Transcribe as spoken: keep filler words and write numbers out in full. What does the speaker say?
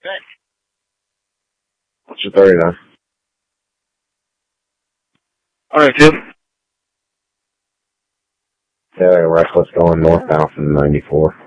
What's your thirty-nine? Alright, Tim. Yeah, reckless going northbound from ninety-four.